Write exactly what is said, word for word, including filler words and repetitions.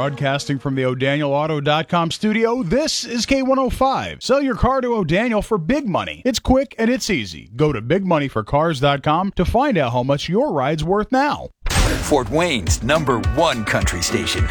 Broadcasting from the O'Daniel Auto dot com studio, this is K one oh five. Sell your car to O'Daniel for big money. It's quick and it's easy. Go to big money for cars dot com to find out how much your ride's worth now. Fort Wayne's number one country station.